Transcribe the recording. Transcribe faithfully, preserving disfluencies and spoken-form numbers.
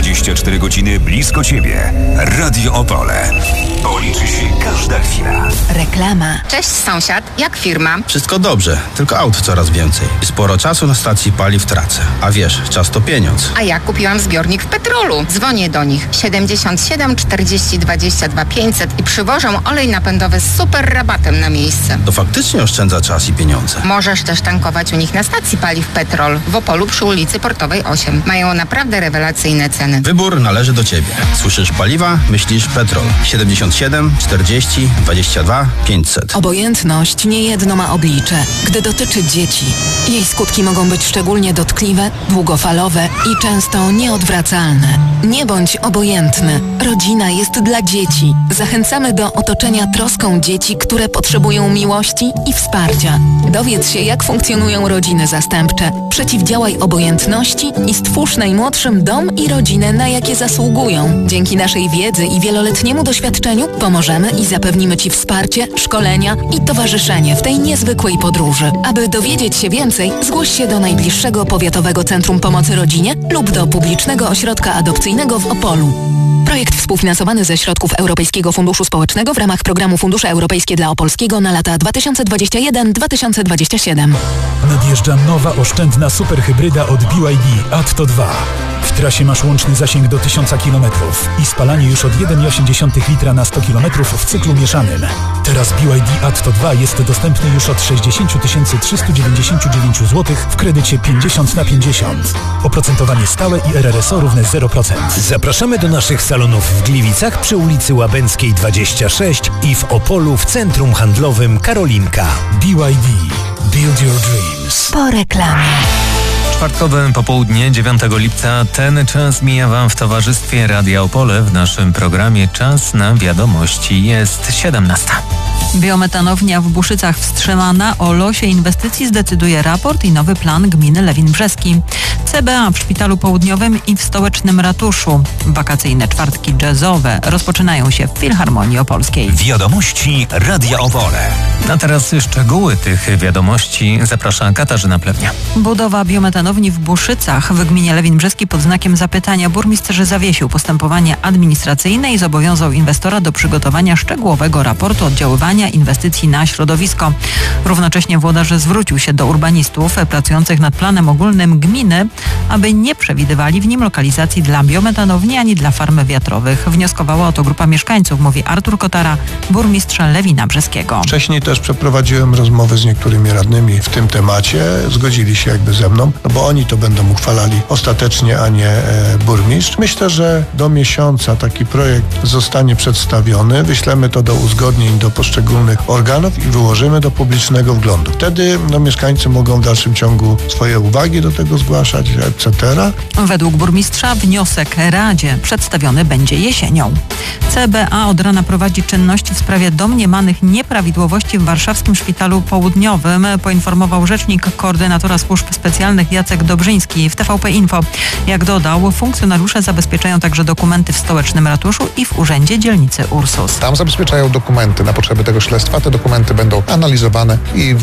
dwadzieścia cztery godziny blisko Ciebie. Radio Opole. Policzy się każda chwila. Reklama. Cześć sąsiad, jak firma? Wszystko dobrze, tylko aut coraz więcej. I sporo czasu na stacji paliw tracę. A wiesz, czas to pieniądz. A ja kupiłam zbiornik w Petrolu. Dzwonię do nich siedemdziesiąt siedem czterdzieści dwadzieścia dwa pięćset i przywożą olej napędowy z super rabatem na miejsce. To faktycznie oszczędza czas i pieniądze. Możesz też tankować u nich na stacji paliw Petrol w Opolu przy ulicy Portowej osiem. Mają naprawdę rewelacyjne ceny. Wybór należy do Ciebie. Słyszysz paliwa? Myślisz Petrol. siedemdziesiąt siedem czterdzieści dwadzieścia dwa pięćset. Obojętność niejedno ma oblicze, gdy dotyczy dzieci. Jej skutki mogą być szczególnie dotkliwe, długofalowe i często nieodwracalne. Nie bądź obojętny. Rodzina jest dla dzieci. Zachęcamy do otoczenia troską dzieci, które potrzebują miłości i wsparcia. Dowiedz się, jak funkcjonują rodziny zastępcze. Przeciwdziałaj obojętności i stwórz najmłodszym dom i rodzinę, na jakie zasługują. Dzięki naszej wiedzy i wieloletniemu doświadczeniu pomożemy i zapewnimy Ci wsparcie, szkolenia i towarzyszenie w tej niezwykłej podróży. Aby dowiedzieć się więcej, zgłoś się do najbliższego Powiatowego Centrum Pomocy Rodzinie lub do publicznego ośrodka adopcyjnego w Opolu. Projekt współfinansowany ze środków Europejskiego Funduszu Społecznego w ramach programu Fundusze Europejskie dla Opolskiego na lata dwa tysiące dwudziesty pierwszy do dwa tysiące dwudziestego siódmego. Nadjeżdża nowa oszczędna superhybryda od B Y D Atto dwa. W trasie masz łączny zasięg do tysiąc kilometrów i spalanie już od jeden przecinek osiem litra na sto kilometrów w cyklu mieszanym. Teraz B Y D Atto dwa jest dostępny już od sześćdziesiąt tysięcy trzysta dziewięćdziesiąt dziewięć złotych w kredycie pięćdziesiąt na pięćdziesiąt. Oprocentowanie stałe i R R S O równe zero procent. Zapraszamy do naszych salonów w Gliwicach przy ulicy Łabęckiej dwadzieścia sześć i w Opolu w Centrum Handlowym Karolinka. B Y D. Build your dreams. Po reklamie. Czwartkowe popołudnie dziewiątego lipca. Ten czas mija Wam w towarzystwie Radia Opole. W naszym programie Czas na wiadomości jest siedemnasta. Biometanownia w Buszycach wstrzymana. O losie inwestycji zdecyduje raport i nowy plan gminy Lewin Brzeski. C B A w Szpitalu Południowym i w Stołecznym Ratuszu. Wakacyjne czwartki jazzowe rozpoczynają się w Filharmonii Opolskiej. Wiadomości Radia Opole. A teraz szczegóły tych wiadomości zaprasza Katarzyna Plewnia. Budowa biometanowni w Buszycach w gminie Lewin Brzeski pod znakiem zapytania. Burmistrz zawiesił postępowanie administracyjne i zobowiązał inwestora do przygotowania szczegółowego raportu oddziaływania inwestycji na środowisko. Równocześnie włodarz zwrócił się do urbanistów pracujących nad planem ogólnym gminy, aby nie przewidywali w nim lokalizacji dla biometanowni ani dla farm wiatrowych. Wnioskowała o to grupa mieszkańców, mówi Artur Kotara, burmistrz Lewina Brzeskiego. Wcześniej też przeprowadziłem rozmowy z niektórymi radnymi w tym temacie. Zgodzili się jakby ze mną, no bo oni to będą uchwalali ostatecznie, a nie e, burmistrz. Myślę, że do miesiąca taki projekt zostanie przedstawiony. Wyślemy to do uzgodnień do poszczególnych organów i wyłożymy do publicznego wglądu. Wtedy no, mieszkańcy mogą w dalszym ciągu swoje uwagi do tego zgłaszać, et cetera. Według burmistrza wniosek Radzie przedstawiony będzie jesienią. C B A od rana prowadzi czynności w sprawie domniemanych nieprawidłowości w warszawskim Szpitalu Południowym, poinformował rzecznik koordynatora służb specjalnych Jacek Dobrzyński w T V P Info. Jak dodał, funkcjonariusze zabezpieczają także dokumenty w Stołecznym Ratuszu i w Urzędzie Dzielnicy Ursus. Tam zabezpieczają dokumenty na potrzeby tego śledztwa. Te dokumenty będą analizowane i